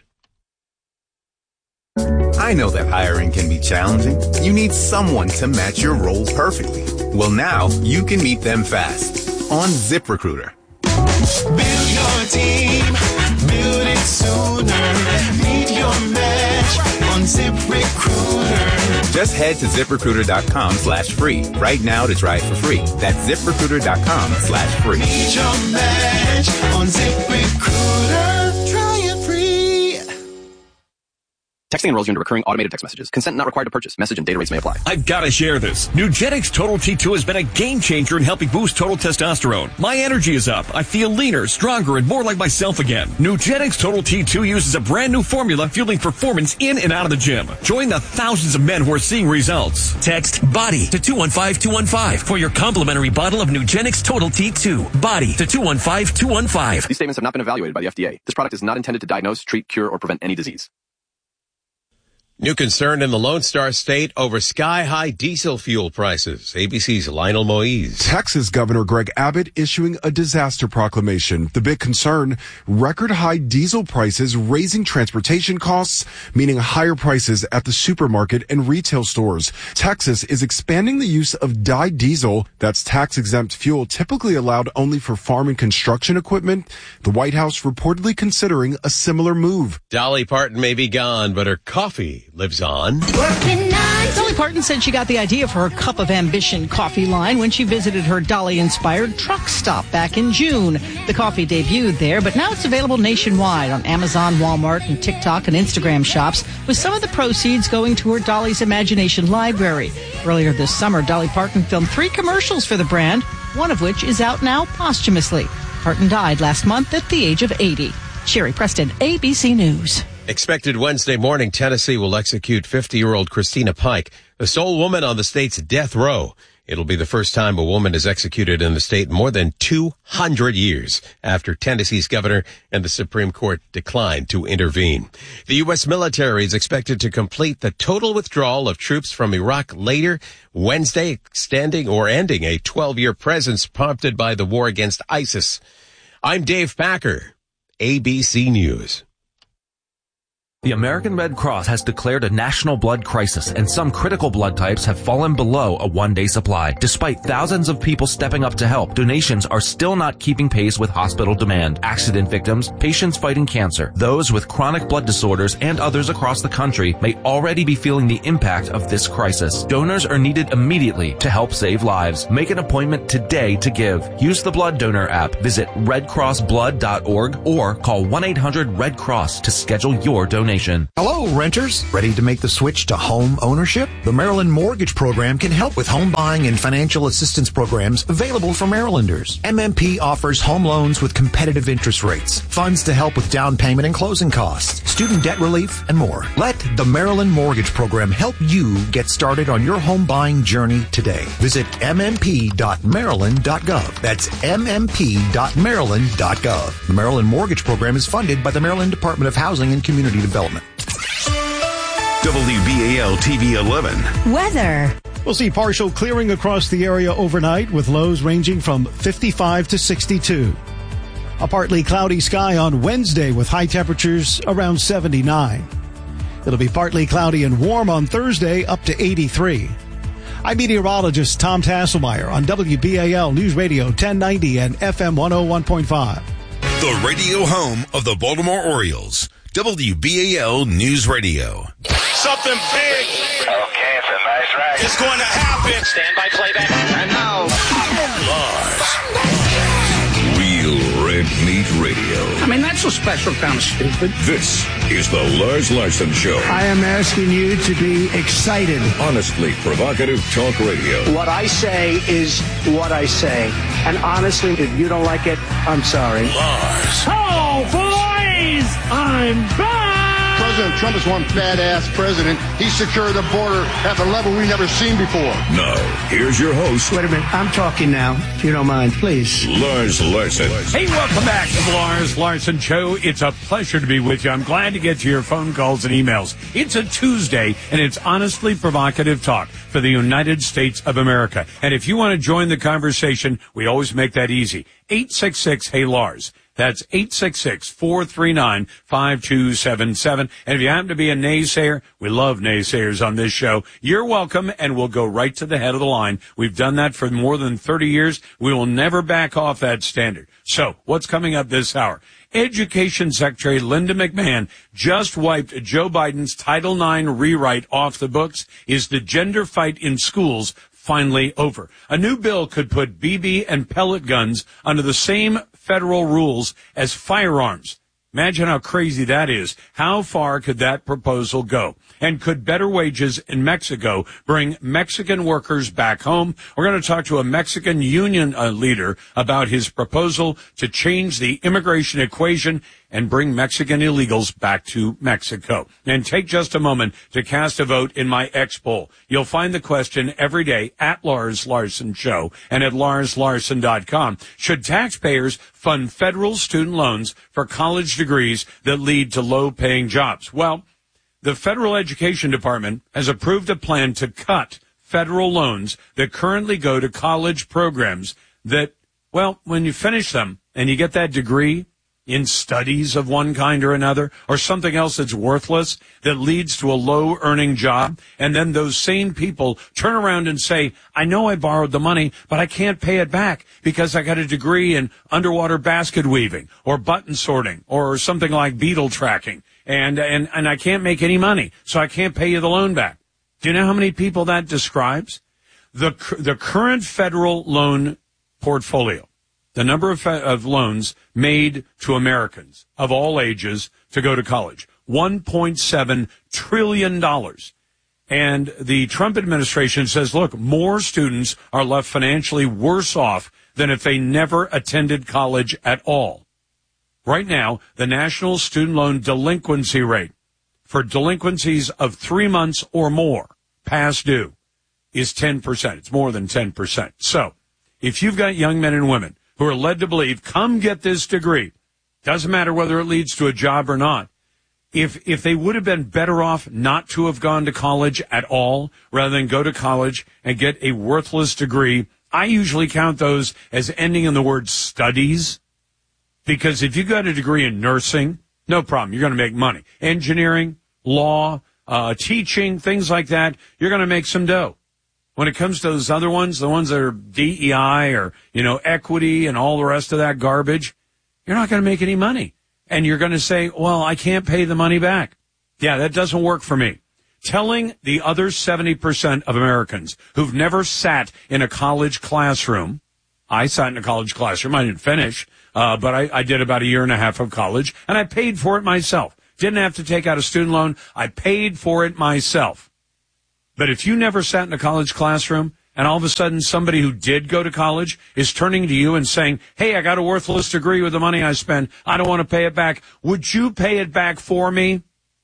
I know that hiring can be challenging. You need someone to match your role perfectly. Well, now you can meet them fast on ZipRecruiter. Build your team, build it sooner. Meet your match on ZipRecruiter. Just head to ZipRecruiter.com slash free right now to try it for free. That's ZipRecruiter.com slash free. Meet your match on ZipRecruiter. Try it free. Texting enrolls you into recurring automated text messages. Consent not required to purchase. Message and data rates may apply. I've got to share this. Nugenix Total T two has been a game changer in helping boost total testosterone. My energy is up. I feel leaner, stronger, and more like myself again. Nugenix Total T two uses a brand new formula fueling performance in and out of the gym. Join the thousands of men who are seeing results. Text BODY to two one five two one five for your complimentary bottle of Nugenix Total T two. BODY to two one five two one five. These statements have not been evaluated by the F D A. This product is not intended to diagnose, treat, cure, or prevent any disease. New concern in the Lone Star State over sky-high diesel fuel prices. A B C's Lionel Moise. Texas Governor Greg Abbott issuing a disaster proclamation. The big concern, record-high diesel prices raising transportation costs, meaning higher prices at the supermarket and retail stores. Texas is expanding the use of dyed diesel, that's tax-exempt fuel typically allowed only for farm and construction equipment. The White House reportedly considering a similar move. Dolly Parton may be gone, but her coffee lives on. Dolly Parton said she got the idea for her Cup of Ambition coffee line when she visited her Dolly-inspired truck stop back in June. The coffee debuted there, but now it's available nationwide on Amazon, Walmart, and TikTok and Instagram shops, with some of the proceeds going toward Dolly's Imagination Library. Earlier this summer, Dolly Parton filmed three commercials for the brand, one of which is out now posthumously. Parton died last month at the age of eighty. Sherry Preston, A B C News. Expected Wednesday morning, Tennessee will execute fifty-year-old Christina Pike, the sole woman on the state's death row. It'll be the first time a woman is executed in the state in more than two hundred years after Tennessee's governor and the Supreme Court declined to intervene. The U S military is expected to complete the total withdrawal of troops from Iraq later Wednesday, extending or ending a twelve-year presence prompted by the war against ISIS. I'm Dave Packer, A B C News. The American Red Cross has declared a national blood crisis, and some critical blood types have fallen below a one-day supply. Despite thousands of people stepping up to help, donations are still not keeping pace with hospital demand. Accident victims, patients fighting cancer, those with chronic blood disorders, and others across the country may already be feeling the impact of this crisis. Donors are needed immediately to help save lives. Make an appointment today to give. Use the Blood Donor app, visit red cross blood dot org, or call one eight hundred red cross to schedule your donation. information. Hello, renters. Ready to make the switch to home ownership? The Maryland Mortgage Program can help with home buying and financial assistance programs available for Marylanders. M M P offers home loans with competitive interest rates, funds to help with down payment and closing costs, student debt relief, and more. Let the Maryland Mortgage Program help you get started on your home buying journey today. Visit m m p dot maryland dot gov. That's m m p dot maryland dot gov. The Maryland Mortgage Program is funded by the Maryland Department of Housing and Community Development. W B A L T V eleven. Weather. We'll see partial clearing across the area overnight with lows ranging from fifty-five to sixty-two. A partly cloudy sky on Wednesday with high temperatures around seventy-nine. It'll be partly cloudy and warm on Thursday up to eighty-three. I'm meteorologist Tom Tasselmeyer on W B A L News Radio ten ninety and F M one oh one point five. The radio home of the Baltimore Orioles. W B A L News Radio. Something big. Okay, it's a nice ride. It's going to happen. Stand by playback. And now, Lars. Real Red Meat Radio. I mean, that's a special kind of stupid. This is the Lars Larson Show. I am asking you to be excited. Honestly provocative talk radio. What I say is what I say. And honestly, if you don't like it, I'm sorry. Lars. Oh, boys! I'm back! President Trump is one badass president. He secured the border at a level we never seen before. Now, here's your host. Wait a minute. I'm talking now, if you don't mind, please. Lars Larson. Hey, welcome back to the Lars Larson Show. It's a pleasure to be with you. I'm glad to get to your phone calls and emails. It's a Tuesday, and it's honestly provocative talk for the United States of America. And if you want to join the conversation, we always make that easy. eight six six, hey, Lars. That's eight six six, four three nine, five two seven seven. And if you happen to be a naysayer, we love naysayers on this show, you're welcome, and we'll go right to the head of the line. We've done that for more than thirty years. We will never back off that standard. So, what's coming up this hour? Education Secretary Linda McMahon just wiped Joe Biden's Title nine rewrite off the books. Is the gender fight in schools finally over? A new bill could put B B and pellet guns under the same federal rules as firearms. Imagine how crazy that is. How far could that proposal go? And could better wages in Mexico bring Mexican workers back home? We're going to talk to a Mexican union uh, leader about his proposal to change the immigration equation and bring Mexican illegals back to Mexico. And take just a moment to cast a vote in my X poll. You'll find the question every day at Lars Larson Show and at lars larson dot com. Should taxpayers fund federal student loans for college degrees that lead to low-paying jobs? Well, the Federal Education Department has approved a plan to cut federal loans that currently go to college programs that, well, when you finish them and you get that degree in studies of one kind or another, or something else that's worthless that leads to a low-earning job, and then those same people turn around and say, I know I borrowed the money, but I can't pay it back because I got a degree in underwater basket weaving or button sorting or something like beetle tracking, and, and, and I can't make any money, so I can't pay you the loan back. Do you know how many people that describes? The, the current federal loan portfolio, the number of, of loans made to Americans of all ages to go to college, one point seven trillion dollars. And the Trump administration says, look, more students are left financially worse off than if they never attended college at all. Right now, the national student loan delinquency rate for delinquencies of three months or more past due is ten percent. It's more than ten percent. So if you've got young men and women who are led to believe, come get this degree, doesn't matter whether it leads to a job or not, if if they would have been better off not to have gone to college at all rather than go to college and get a worthless degree, I usually count those as ending in the word studies, because if you got a degree in nursing, no problem, you're going to make money. Engineering, law, uh, teaching, things like that, you're going to make some dough. When it comes to those other ones, the ones that are D E I or, you know, equity and all the rest of that garbage, you're not going to make any money. And you're going to say, well, I can't pay the money back. Yeah, that doesn't work for me. Telling the other seventy percent of Americans who've never sat in a college classroom, I sat in a college classroom, I didn't finish, uh, but I, I did about a year and a half of college, and I paid for it myself. Didn't have to take out a student loan. I paid for it myself. But if you never sat in a college classroom and all of a sudden somebody who did go to college is turning to you and saying, hey, I got a worthless degree with the money I spent. I don't want to pay it back. Would you pay it back for me?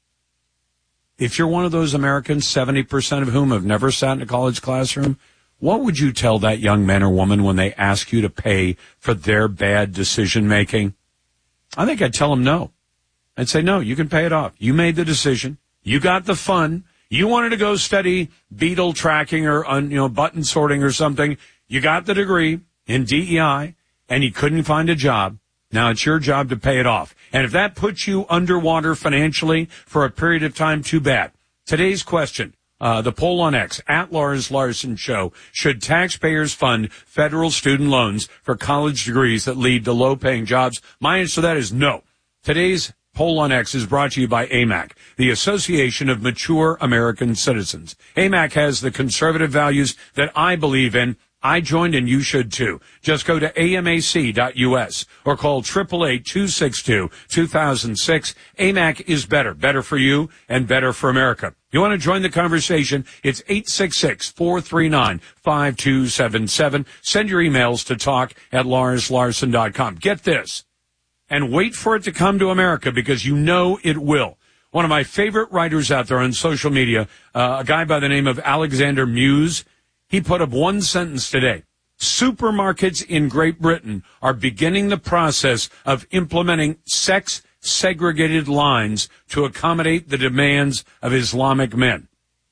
If you're one of those Americans, seventy percent of whom have never sat in a college classroom, what would you tell that young man or woman when they ask you to pay for their bad decision-making? I think I'd tell them no. I'd say, no, you can pay it off. You made the decision. You got the fun. You wanted to go study beetle tracking or, you know, button sorting or something. You got the degree in D E I, and you couldn't find a job. Now it's your job to pay it off. And if that puts you underwater financially for a period of time, too bad. Today's question, uh, the poll on X, at Lars Larson Show, should taxpayers fund federal student loans for college degrees that lead to low-paying jobs? My answer to that is no. Today's poll on X is brought to you by A M A C, the Association of Mature American Citizens. A M A C has the conservative values that I believe in. I joined, and you should too. Just go to A M A C dot U S or call eight eight eight, two six two, two thousand six. A M A C is better. Better for you and better for America. You want to join the conversation? It's eight six six, four three nine, five two seven seven. Send your emails to talk at lars larson dot com. Get this, and wait for it to come to America, because you know it will. One of my favorite writers out there on social media, uh, a guy by the name of Alexander Muse, he put up one sentence today. Supermarkets in Great Britain are beginning the process of implementing sex-segregated lines to accommodate the demands of Islamic men.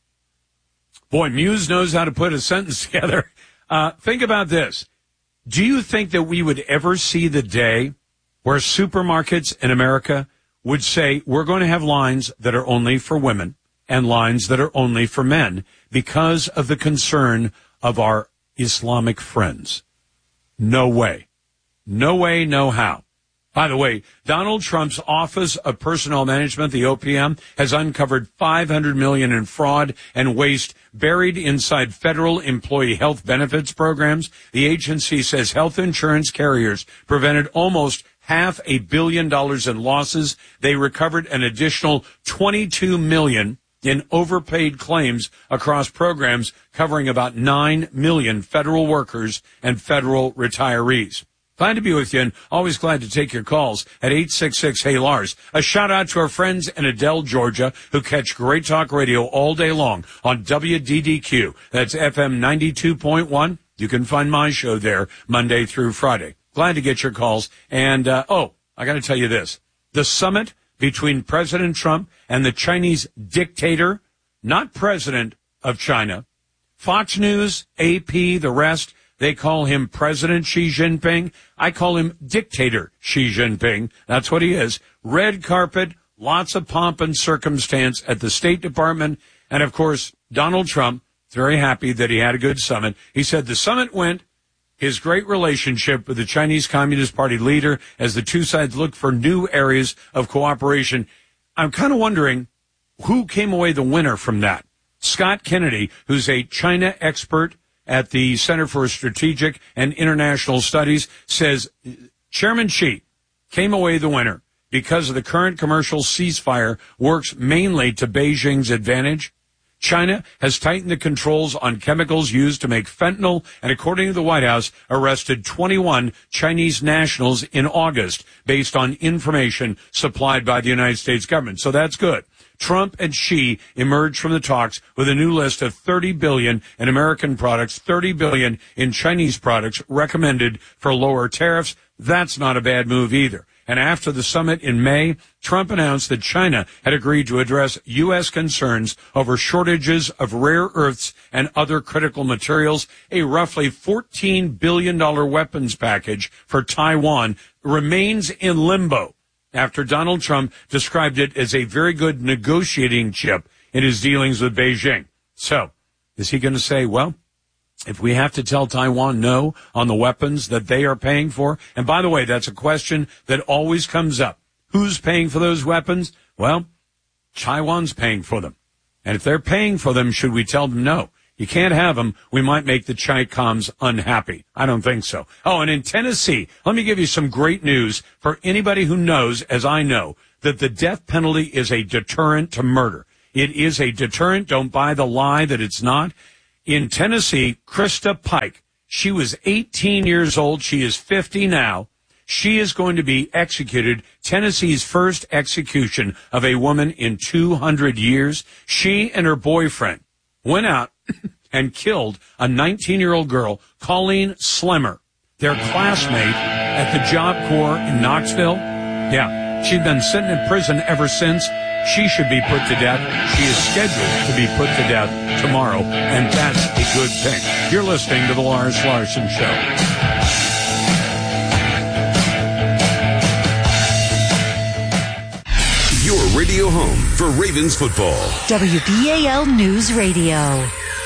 Boy, Muse knows how to put a sentence together. Uh, think about this. Do you think that we would ever see the day where supermarkets in America would say, we're going to have lines that are only for women and lines that are only for men because of the concern of our Islamic friends? No way. No way, no how. By the way, Donald Trump's Office of Personnel Management, the O P M, has uncovered five hundred million dollars in fraud and waste buried inside federal employee health benefits programs. The agency says health insurance carriers prevented almost half a billion dollars in losses. They recovered an additional twenty-two million dollars in overpaid claims across programs covering about nine million federal workers and federal retirees. Glad to be with you, and always glad to take your calls at eight six six, hey Lars. A shout out to our friends in Adele, Georgia, who catch Great Talk Radio all day long on W D D Q. That's F M ninety-two point one. You can find my show there Monday through Friday. Glad to get your calls. And, uh, oh, I got to tell you this. The summit between President Trump and the Chinese dictator, not president of China, Fox News, A P, the rest, they call him President Xi Jinping. I call him Dictator Xi Jinping. That's what he is. Red carpet, lots of pomp and circumstance at the State Department. And, of course, Donald Trump is very happy that he had a good summit. He said the summit went, his great relationship with the Chinese Communist Party leader as the two sides look for new areas of cooperation. I'm kind of wondering who came away the winner from that. Scott Kennedy, who's a China expert at the Center for Strategic and International Studies, says Chairman Xi came away the winner because of the current commercial ceasefire works mainly to Beijing's advantage. China has tightened the controls on chemicals used to make fentanyl, and according to the White House, arrested twenty-one Chinese nationals in August based on information supplied by the United States government. So that's good. Trump and Xi emerged from the talks with a new list of thirty billion dollars in American products, thirty billion dollars in Chinese products recommended for lower tariffs. That's not a bad move either. And after the summit in May, Trump announced that China had agreed to address U S concerns over shortages of rare earths and other critical materials. A roughly fourteen billion dollars weapons package for Taiwan remains in limbo after Donald Trump described it as a very good negotiating chip in his dealings with Beijing. So, is he going to say, well, if we have to tell Taiwan no on the weapons that they are paying for? And by the way, that's a question that always comes up. Who's paying for those weapons? Well, Taiwan's paying for them. And if they're paying for them, should we tell them no? You can't have them. We might make the Chi-Coms unhappy. I don't think so. Oh, and in Tennessee, let me give you some great news for anybody who knows, as I know, that the death penalty is a deterrent to murder. It is a deterrent. Don't buy the lie that it's not. In Tennessee, Krista Pike, she was eighteen years old. She is fifty now. She is going to be executed, Tennessee's first execution of a woman in two hundred years. She and her boyfriend went out and killed a nineteen-year-old girl, Colleen Slemmer, their classmate at the Job Corps in Knoxville. Yeah, she'd been sitting in prison ever since. She should be put to death. She is scheduled to be put to death tomorrow, and that's a good thing. You're listening to The Lars Larson Show. Your radio home for Ravens football. W B A L News Radio.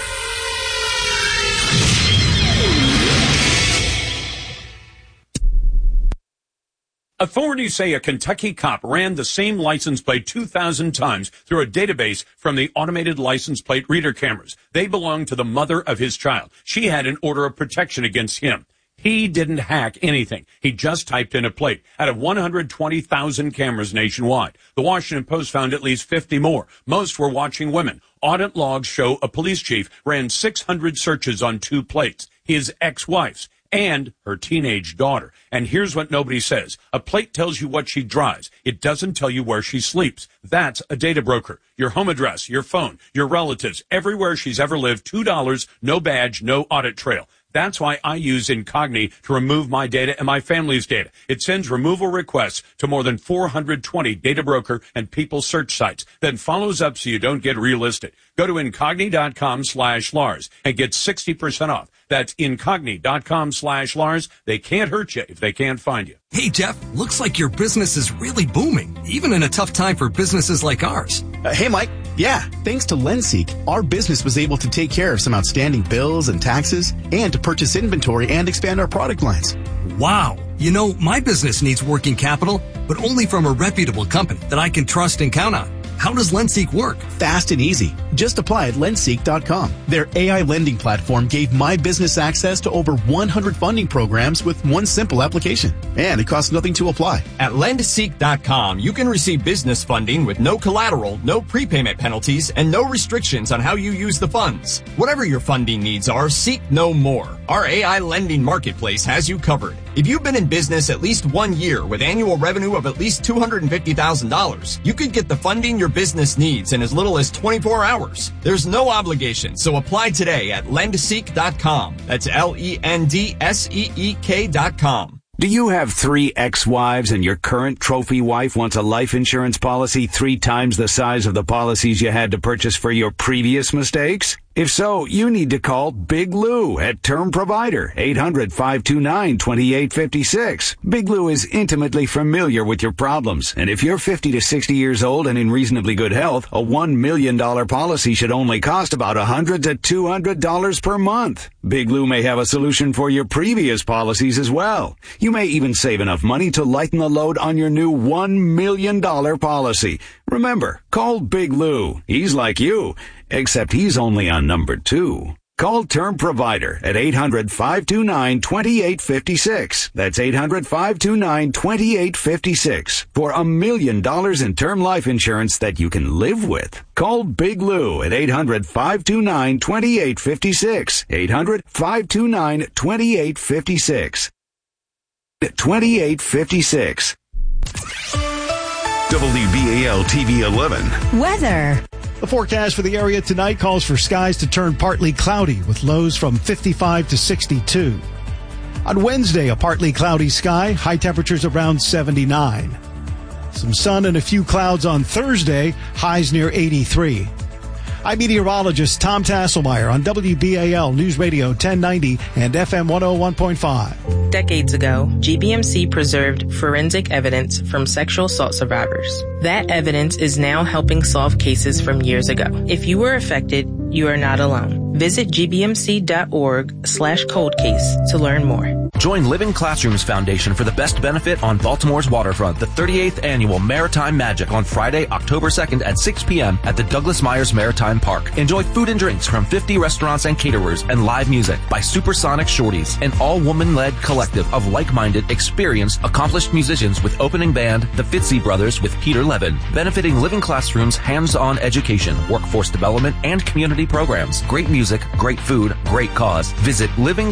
Authorities say a Kentucky cop ran the same license plate two thousand times through a database from the automated license plate reader cameras. They belonged to the mother of his child. She had an order of protection against him. He didn't hack anything. He just typed in a plate. Out of one hundred twenty thousand cameras nationwide, the Washington Post found at least fifty more. Most were watching women. Audit logs show a police chief ran six hundred searches on two plates, his ex-wife's and her teenage daughter. And here's what nobody says. A plate tells you what she drives. It doesn't tell you where she sleeps. That's a data broker. Your home address, your phone, your relatives, everywhere she's ever lived, two dollars, no badge, no audit trail. That's why I use Incogni to remove my data and my family's data. It sends removal requests to more than four hundred twenty data broker and people search sites, then follows up so you don't get relisted. Go to Incogni.com slash Lars and get sixty percent off. That's Incogni.com slash Lars. They can't hurt you if they can't find you. Hey, Jeff, looks like your business is really booming, even in a tough time for businesses like ours. Uh, hey, Mike. Yeah, thanks to LendSeek, our business was able to take care of some outstanding bills and taxes and to purchase inventory and expand our product lines. Wow. You know, my business needs working capital, but only from a reputable company that I can trust and count on. How does LendSeek work? Fast and easy. Just apply at lendseek dot com. Their A I lending platform gave my business access to over one hundred funding programs with one simple application. And it costs nothing to apply. At lendseek dot com, you can receive business funding with no collateral, no prepayment penalties, and no restrictions on how you use the funds. Whatever your funding needs are, seek no more. Our A I lending marketplace has you covered. If you've been in business at least one year with annual revenue of at least two hundred fifty thousand dollars, you could get the funding your business needs in as little as twenty-four hours. There's no obligation, so apply today at lendseek dot com. That's L E N D S E E K dot com. Do you have three ex-wives and your current trophy wife wants a life insurance policy three times the size of the policies you had to purchase for your previous mistakes? If so, you need to call Big Lou at Term Provider, eight hundred, five two nine, two eight five six. Big Lou is intimately familiar with your problems, and if you're fifty to sixty years old and in reasonably good health, a one million dollars policy should only cost about one hundred to two hundred dollars per month. Big Lou may have a solution for your previous policies as well. You may even save enough money to lighten the load on your new one million dollars policy. Remember, call Big Lou. He's like you, except he's only on number two. Call Term Provider at eight hundred, five two nine, two eight five six. That's eight hundred, five two nine, two eight five six for a million dollars in term life insurance that you can live with. Call Big Lou at eight hundred, five two nine, two eight five six. eight hundred, five two nine, two eight five six. two eight five six. W B A L T V eleven. Weather. The forecast for the area tonight calls for skies to turn partly cloudy with lows from fifty-five to sixty-two. On Wednesday, a partly cloudy sky, high temperatures around seventy-nine. Some sun and a few clouds on Thursday, highs near eighty-three. I'm meteorologist Tom Tasselmeyer on W B A L News Radio ten ninety and F M one oh one point five. Decades ago, G B M C preserved forensic evidence from sexual assault survivors. That evidence is now helping solve cases from years ago. If you were affected, you are not alone. Visit gbmc.org slash cold case to learn more. Join Living Classrooms Foundation for the best benefit on Baltimore's waterfront, the thirty-eighth Annual Maritime Magic on Friday, October second at six p.m. at the Douglas Myers Maritime Park. Enjoy food and drinks from fifty restaurants and caterers and live music by Supersonic Shorties, an all-woman-led collective of like-minded, experienced, accomplished musicians with opening band, the Fitzy Brothers with Peter Levin, benefiting Living Classrooms' hands-on education, workforce development, and community programs. Great music, great food, great cause. Visit living